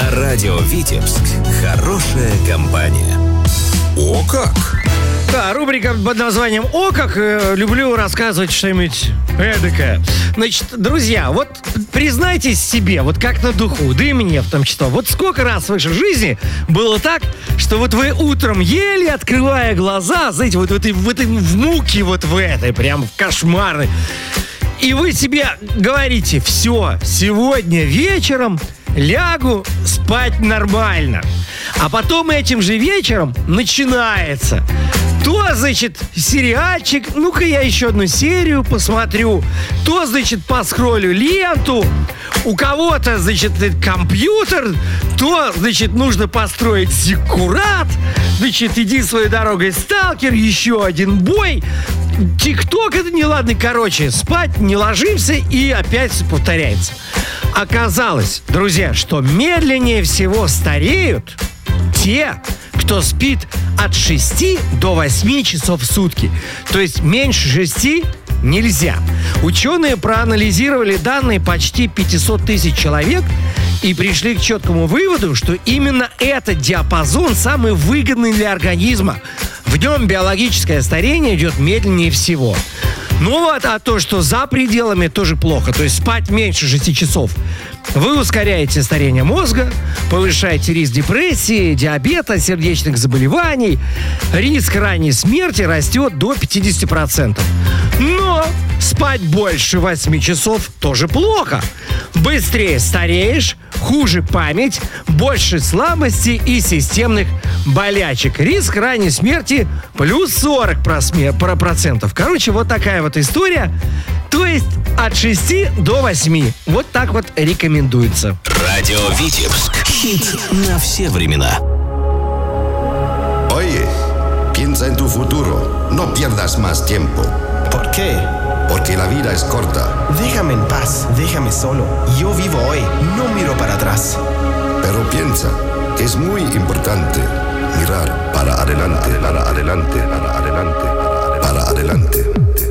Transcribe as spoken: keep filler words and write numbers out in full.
На радио «Витебск» хорошая компания. О как! Да, рубрика под названием «О как». Люблю рассказывать что-нибудь эдакое. Значит, друзья, вот признайтесь себе, вот как на духу, да и мне в том числе. Вот сколько раз в вашей жизни было так, что вот вы утром еле открывая глаза, знаете, вот в этой, в этой в муке, вот в этой, прям в кошмарной, и вы себе говорите: все, сегодня вечером лягу спать нормально. А потом этим же вечером начинается то, значит, сериальчик, ну-ка я еще одну серию посмотрю, то, значит, поскроллю ленту, у кого-то, значит, компьютер, то, значит, нужно построить зиккурат, значит, иди своей дорогой, сталкер, еще один бой. ТикТок — это неладный, короче, спать не ложимся и опять повторяется. Оказалось, друзья, что медленнее всего стареют те, кто спит от шести до восьми часов в сутки. То есть меньше шести нельзя. Ученые проанализировали данные почти пятьсот тысяч человек и пришли к четкому выводу, что именно этот диапазон самый выгодный для организма. В нем биологическое старение идет медленнее всего. Ну вот, а то, что за пределами, тоже плохо. То есть спать меньше шести часов. Вы ускоряете старение мозга, повышаете риск депрессии, диабета, сердечных заболеваний. Риск ранней смерти растет до пятьдесят процентов. Но спать больше восьми часов тоже плохо. Быстрее стареешь, хуже память, больше слабости и системных болячек. Риск ранней смерти плюс сорок процентов. Короче, вот такая вот история. То есть от шести до восьми. Вот так вот рекомендуется. Радио «Витебск». Хит на все времена. Oye, piensa en tu futuro. No pierdas más tiempo. ¿Por qué? Porque la vida es corta. Déjame en paz, déjame solo. Yo vivo hoy, no miro para atrás. Pero piensa que es muy importante mirar para adelante, para adelante, para adelante, para adelante. Para adelante.